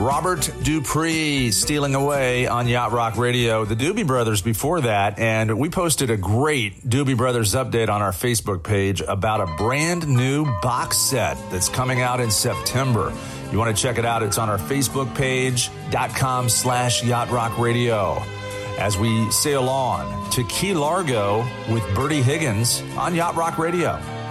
Robert Dupree, Stealing Away on Yacht Rock Radio. The Doobie Brothers before that, and we posted a great Doobie Brothers update on our Facebook page about a brand new box set that's coming out in September. You want to check it out, it's on our Facebook page.com/Yacht Rock Radio. As we sail on to Key Largo with Bertie Higgins on Yacht Rock Radio.